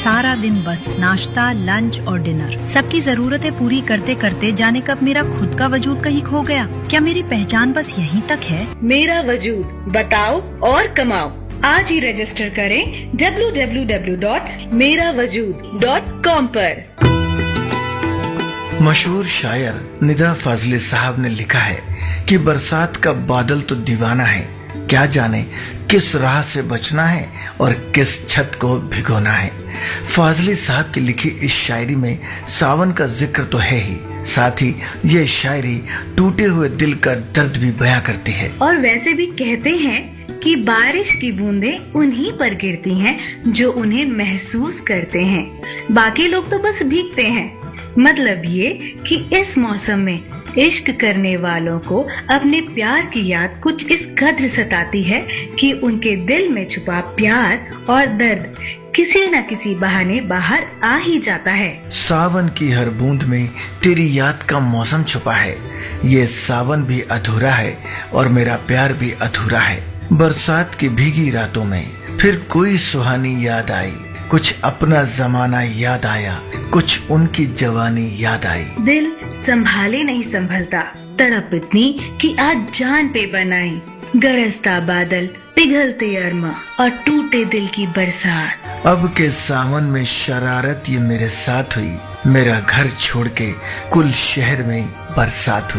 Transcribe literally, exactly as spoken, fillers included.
सारा दिन बस नाश्ता, लंच और डिनर, सबकी जरूरतें पूरी करते करते जाने कब मेरा खुद का वजूद कहीं खो गया। क्या मेरी पहचान बस यहीं तक है? मेरा वजूद, बताओ और कमाओ। आज ही रजिस्टर करें डब्ल्यू डब्ल्यू डब्ल्यू डॉट मेरा वजूद डॉट कॉम पर। मशहूर शायर निदा फाजली साहब ने लिखा है कि बरसात का बादल तो दीवाना है, क्या जाने किस राह से बचना है और किस छत को भिगोना है। फाजली साहब की लिखी इस शायरी में सावन का जिक्र तो है ही, साथ ही ये शायरी टूटे हुए दिल का दर्द भी बयां करती है। और वैसे भी कहते हैं कि बारिश की बूंदें उन्हीं पर गिरती हैं जो उन्हें महसूस करते हैं, बाकी लोग तो बस भीगते हैं। मतलब ये कि इस मौसम में इश्क करने वालों को अपने प्यार की याद कुछ इस कद्र सताती है कि उनके दिल में छुपा प्यार और दर्द किसी न किसी बहाने बाहर आ ही जाता है। सावन की हर बूंद में तेरी याद का मौसम छुपा है, ये सावन भी अधूरा है और मेरा प्यार भी अधूरा है। बरसात की भीगी रातों में फिर कोई सुहानी याद आई, कुछ अपना जमाना याद आया, कुछ उनकी जवानी याद आई। दिल संभाले नहीं संभलता, तड़प इतनी कि आज जान पे बनाई। गरजता बादल, पिघलते अरमा और टूटे दिल की बरसात। अब के सावन में शरारत ये मेरे साथ हुई, मेरा घर छोड़ के कुल शहर में बरसात हुई।